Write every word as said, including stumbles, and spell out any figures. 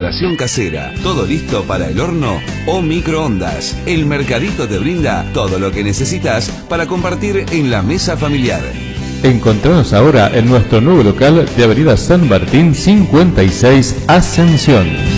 degustación casera, todo listo para el horno o microondas. El Mercadito te brinda todo lo que necesitas para compartir en la mesa familiar. Encontranos ahora en nuestro nuevo local de Avenida San Martín cincuenta y seis, Ascensión.